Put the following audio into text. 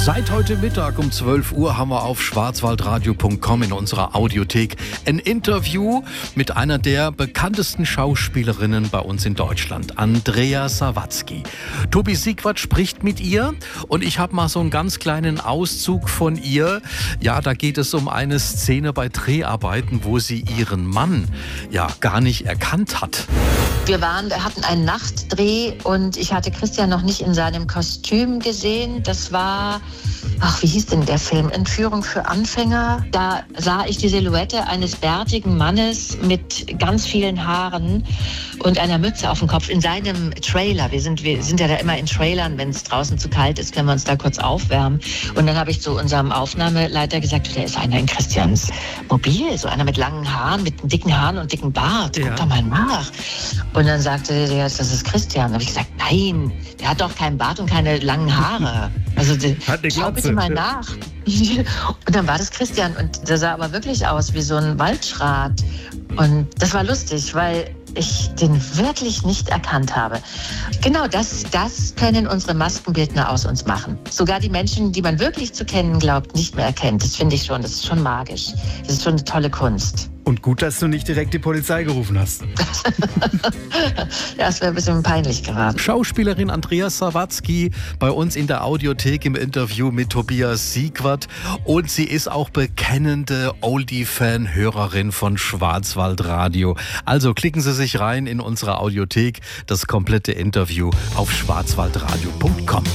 Seit heute Mittag um 12 Uhr haben wir auf schwarzwaldradio.com in unserer Audiothek ein Interview mit einer der bekanntesten Schauspielerinnen bei uns in Deutschland, Andrea Sawatzki. Tobi Siegwart spricht mit ihr und ich habe mal so einen ganz kleinen Auszug von ihr. Ja, da geht es um eine Szene bei Dreharbeiten, wo sie ihren Mann ja gar nicht erkannt hat. Wir hatten einen Nachtdreh und ich hatte Christian noch nicht in seinem Kostüm gesehen. Das war, wie hieß denn der Film? Entführung für Anfänger. Da sah ich die Silhouette eines bärtigen Mannes mit ganz vielen Haaren und einer Mütze auf dem Kopf in seinem Trailer. Wir sind ja da immer in Trailern, wenn es draußen zu kalt ist, können wir uns da kurz aufwärmen. Und dann habe ich zu unserem Aufnahmeleiter gesagt, der ist einer in Christians Mobil, so einer mit langen Haaren, mit dicken Haaren und dicken Bart. Guck doch mal nach. Und dann sagte der, das ist Christian. Da habe ich gesagt, nein, der hat doch keinen Bart und keine langen Haare. Also schau bitte mal nach. Und dann war das Christian und der sah aber wirklich aus wie so ein Waldschrat. Und das war lustig, weil ich den wirklich nicht erkannt habe. Genau das können unsere Maskenbildner aus uns machen. Sogar die Menschen, die man wirklich zu kennen glaubt, nicht mehr erkennt. Das finde ich schon, das ist schon magisch. Das ist schon eine tolle Kunst. Und gut, dass du nicht direkt die Polizei gerufen hast. Ja, es wäre ein bisschen peinlich geraten. Schauspielerin Andrea Sawatzki bei uns in der Audiothek im Interview mit Tobias Siegwart. Und sie ist auch bekennende Oldie-Fan-Hörerin von Schwarzwaldradio. Also klicken Sie sich rein in unsere Audiothek, das komplette Interview auf schwarzwaldradio.com.